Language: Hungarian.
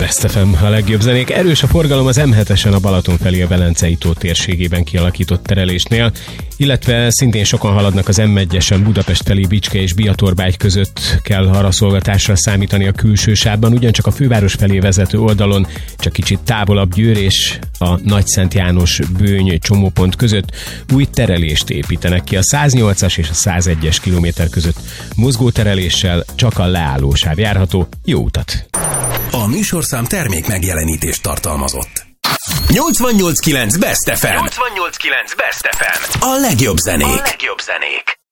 Best FM, a legjobb zenék. Erős a forgalom az M7-esen a Balaton felé a Velencei tó térségében kialakított terelésnél, illetve szintén sokan haladnak az M1-esen Budapest felé Bicske és Biatorbágy között kell araszolgatásra számítani a külső sávban, ugyancsak a főváros felé vezető oldalon csak kicsit távolabb Győr és a Nagyszent János Bőny csomópont között új terelést építenek ki. A 108-as és a 101-es kilométer között mozgótereléssel csak a leállósáv járható. Jó utat! A műsorszám termék megjelenítést tartalmazott. 88.9 Best FM. 88.9 Best FM. A legjobb zenék.